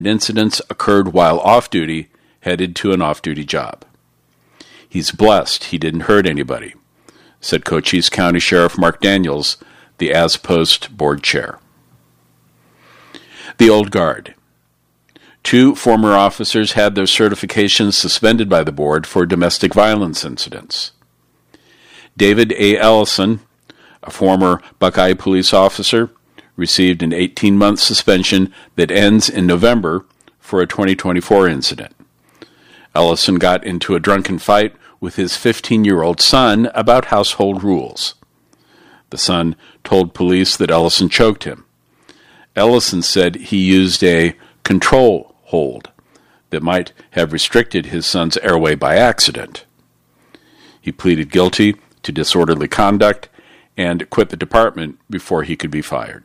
incidents occurred while off-duty, headed to an off-duty job. He's blessed he didn't hurt anybody, said Cochise County Sheriff Mark Daniels, the As Post board chair. The Old Guard. 2 former officers had their certifications suspended by the board for domestic violence incidents. David A. Ellison, a former Buckeye police officer, received an 18-month suspension that ends in November for a 2024 incident. Ellison got into a drunken fight with his 15-year-old son about household rules. The son told police that Ellison choked him. Ellison said he used a control hold that might have restricted his son's airway by accident. He pleaded guilty to disorderly conduct and quit the department before he could be fired.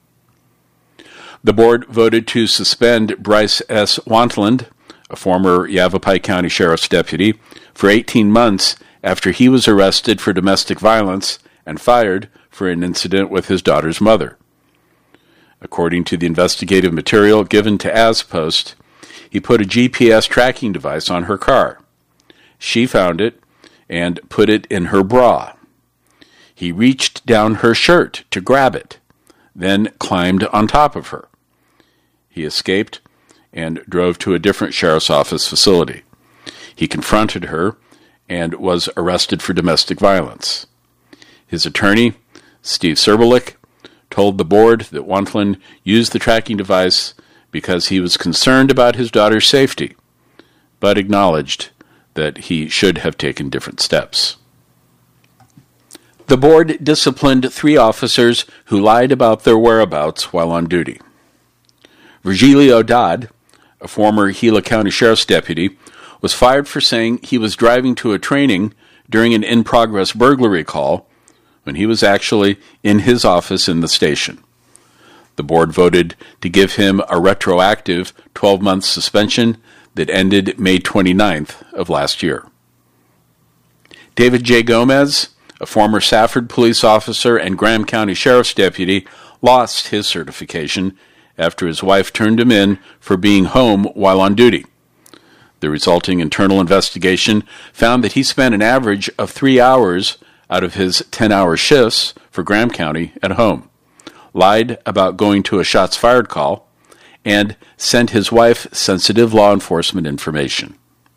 The board voted to suspend Bryce S. Wantland, a former Yavapai County Sheriff's deputy, for 18 months after he was arrested for domestic violence and fired for an incident with his daughter's mother. According to the investigative material given to As Post, he put a GPS tracking device on her car. She found it and put it in her bra. He reached down her shirt to grab it, then climbed on top of her. He escaped and drove to a different sheriff's office facility. He confronted her and was arrested for domestic violence. His attorney, Steve Serbelik, told the board that Wantland used the tracking device because he was concerned about his daughter's safety, but acknowledged that he should have taken different steps. The board disciplined 3 officers who lied about their whereabouts while on duty. Virgilio Dodd, a former Gila County Sheriff's deputy, was fired for saying he was driving to a training during an in-progress burglary call when he was actually in his office in the station. The board voted to give him a retroactive 12-month suspension that ended May 29th of last year. David J. Gomez, a former Safford police officer and Graham County Sheriff's deputy, lost his certification after his wife turned him in for being home while on duty. The resulting internal investigation found that he spent an average of 3 hours out of his 10-hour shifts for Graham County at home, lied about going to a shots fired call, and sent his wife sensitive law enforcement information.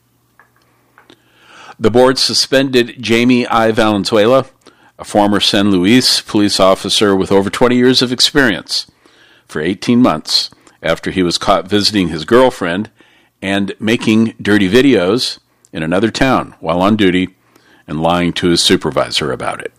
The board suspended Jamie I. Valenzuela, a former San Luis police officer with over 20 years of experience, for 18 months after he was caught visiting his girlfriend and making dirty videos in another town while on duty and lying to his supervisor about it.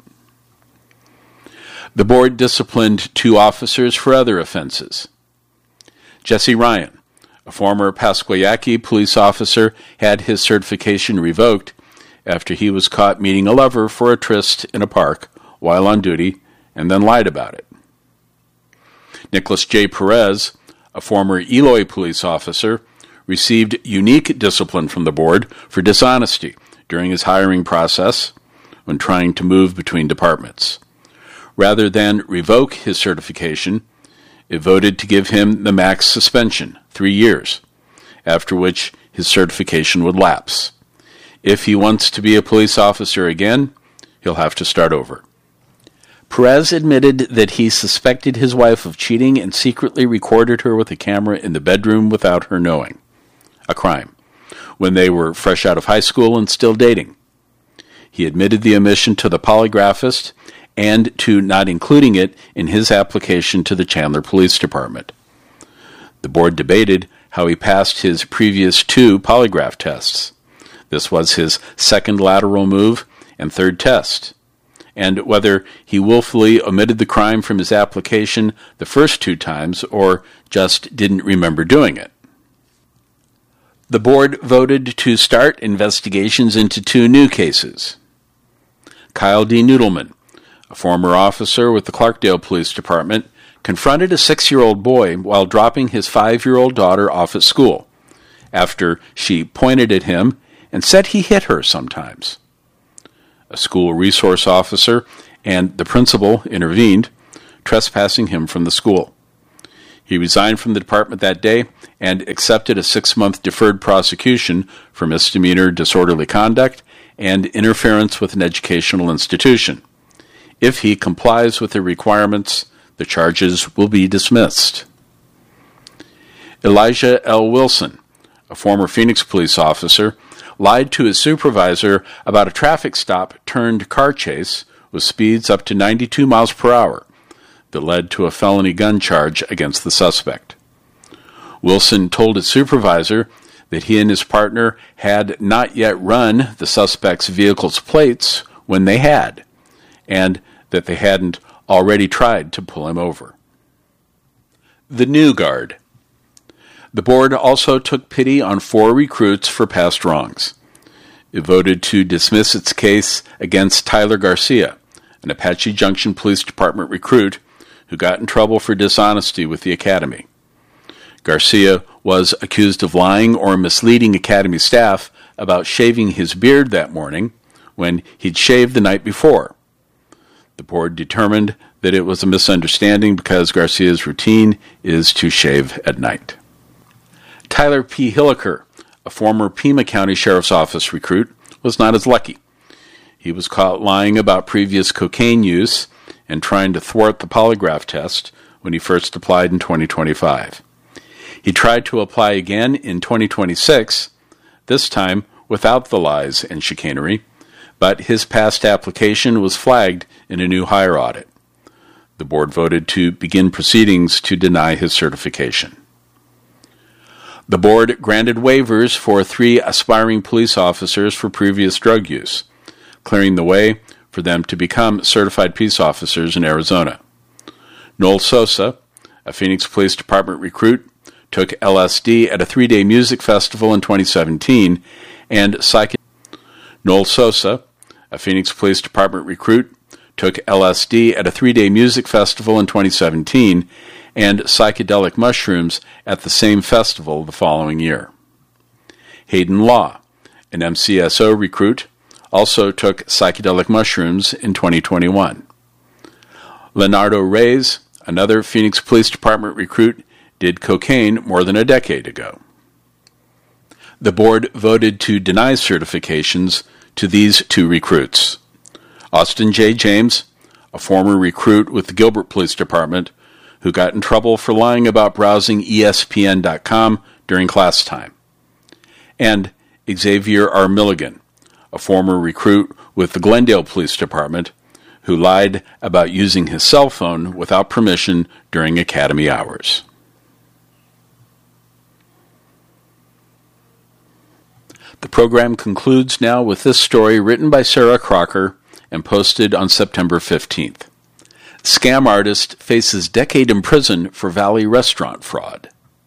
The board disciplined 2 officers for other offenses. Jesse Ryan, a former Pasquayaki police officer, had his certification revoked after he was caught meeting a lover for a tryst in a park while on duty and then lied about it. Nicholas J. Perez, a former Eloy police officer, received unique discipline from the board for dishonesty during his hiring process when trying to move between departments. Rather than revoke his certification, it voted to give him the max suspension, 3 years, after which his certification would lapse. If he wants to be a police officer again, he'll have to start over. Perez admitted that he suspected his wife of cheating and secretly recorded her with a camera in the bedroom without her knowing, a crime, when they were fresh out of high school and still dating. He admitted the omission to the polygraphist and to not including it in his application to the Chandler Police Department. The board debated how he passed his previous 2 polygraph tests. This was his second lateral move and 3rd test, and whether he willfully omitted the crime from his application the first 2 times or just didn't remember doing it. The board voted to start investigations into 2 new cases. Kyle D. Noodleman, a former officer with the Clarkdale Police Department, confronted a 6-year-old boy while dropping his 5-year-old daughter off at school after she pointed at him and said he hit her sometimes. A school resource officer and the principal intervened, trespassing him from the school. He resigned from the department that day and accepted a 6-month deferred prosecution for misdemeanor disorderly conduct and interference with an educational institution. If he complies with the requirements, the charges will be dismissed. Elijah L. Wilson, a former Phoenix police officer, lied to his supervisor about a traffic stop turned car chase with speeds up to 92 miles per hour that led to a felony gun charge against the suspect. Wilson told his supervisor that he and his partner had not yet run the suspect's vehicle's plates when they had, and that they hadn't already tried to pull him over. The New Guard. The board also took pity on 4 recruits for past wrongs. It voted to dismiss its case against Tyler Garcia, an Apache Junction Police Department recruit who got in trouble for dishonesty with the academy. Garcia was accused of lying or misleading academy staff about shaving his beard that morning when he'd shaved the night before. The board determined that it was a misunderstanding because Garcia's routine is to shave at night. Tyler P. Hilliker, a former Pima County Sheriff's Office recruit, was not as lucky. He was caught lying about previous cocaine use and trying to thwart the polygraph test when he first applied in 2025. He tried to apply again in 2026, this time without the lies and chicanery, but his past application was flagged in a new hire audit. The board voted to begin proceedings to deny his certification. The board granted waivers for 3 aspiring police officers for previous drug use, clearing the way for them to become certified peace officers in Arizona. Noel Sosa, a Phoenix Police Department recruit, took LSD at a 3-day music festival in 2017, and Noel Sosa, a Phoenix Police Department recruit, took LSD at a 3-day music festival in 2017 and psychedelic mushrooms at the same festival the following year. Hayden Law, an MCSO recruit, also took psychedelic mushrooms in 2021. Leonardo Reyes, another Phoenix Police Department recruit, did cocaine more than a decade ago. The board voted to deny certifications to these 2 recruits. Austin J. James, a former recruit with the Gilbert Police Department, who got in trouble for lying about browsing ESPN.com during class time. And Xavier R. Milligan, a former recruit with the Glendale Police Department, who lied about using his cell phone without permission during academy hours. The program concludes now with this story written by Sarah Crocker and posted on September 15th. Scam artist faces decade in prison for Valley restaurant fraud.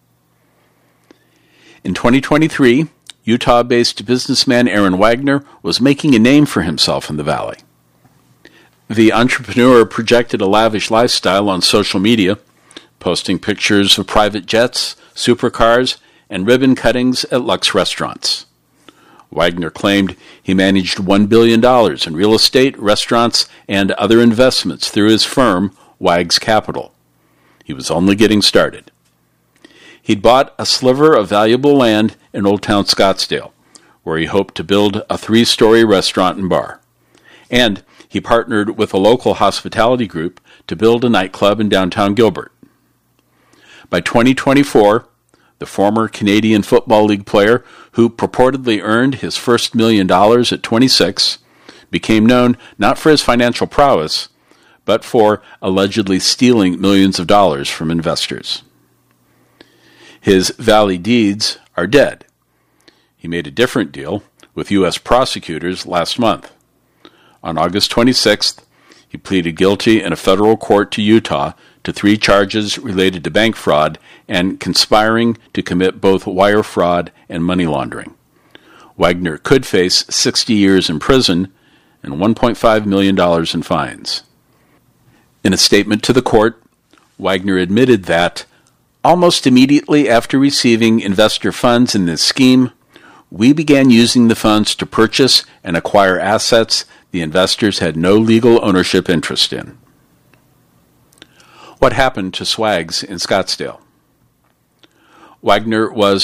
In 2023, Utah-based businessman Aaron Wagner was making a name for himself in the Valley. The entrepreneur projected a lavish lifestyle on social media, posting pictures of private jets, supercars, and ribbon cuttings at luxe restaurants. Wagner claimed he managed $1 billion in real estate, restaurants, and other investments through his firm, Wags Capital. He was only getting started. He'd bought a sliver of valuable land in Old Town Scottsdale, where he hoped to build a 3-story restaurant and bar. And he partnered with a local hospitality group to build a nightclub in downtown Gilbert. By 2024, the former Canadian Football League player, who purportedly earned his first $1 million at 26, became known not for his financial prowess, but for allegedly stealing millions of dollars from investors. His Valley deeds are dead. He made a different deal with U.S. prosecutors last month. On August 26th, he pleaded guilty in a federal court to Utah to 3 charges related to bank fraud and conspiring to commit both wire fraud and money laundering. Wagner could face 60 years in prison and $1.5 million in fines. In a statement to the court, Wagner admitted that, almost immediately after receiving investor funds in this scheme, we began using the funds to purchase and acquire assets the investors had no legal ownership interest in. What happened to Swags in Scottsdale? Wagner was